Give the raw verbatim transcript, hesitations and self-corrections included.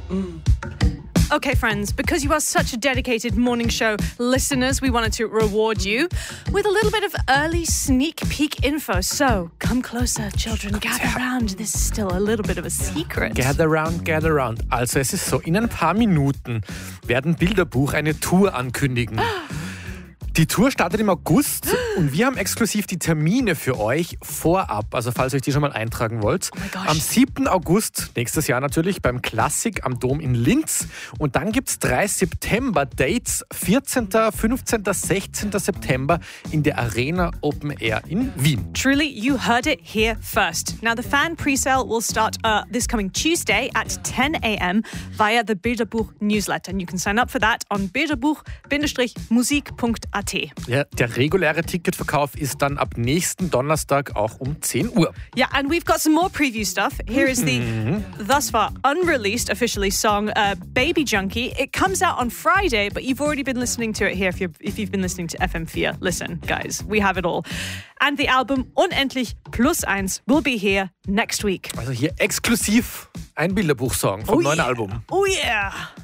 Okay, friends, because you are such a dedicated morning show listeners, we wanted to reward you with a little bit of early sneak peek info. So come closer, children, gather around. This is still a little bit of a secret. Gather round, gather round. Also es ist so, in ein paar Minuten werden Bilderbuch eine Tour ankündigen. Die Tour startet im August und wir haben exklusiv die Termine für euch vorab, also falls ihr euch die schon mal eintragen wollt. Oh am siebten August, nächstes Jahr natürlich, beim Klassik am Dom in Linz. Und dann gibt es drei September-Dates, vierzehnten, fünfzehnten, sechzehnten September in der Arena Open Air in Wien. Truly, you heard it here first. Now, the fan pre-sale will start uh, this coming Tuesday at ten a.m. via the Bilderbuch newsletter. And you can sign up for that on bilderbuch Musik punkt a t. Ja, der reguläre Ticketverkauf ist dann ab nächsten Donnerstag auch um zehn Uhr. Yeah, and we've got some more preview stuff. Here is the thus far unreleased officially song uh, Baby Junkie. It comes out on Friday, but you've already been listening to it here if, you're, if you've been listening to F M four. Listen, guys, we have it all. And the album Unendlich Plus Eins will be here next week. Also hier exklusiv ein Bilderbuch-Song vom Oh neuen yeah. Album. Oh yeah!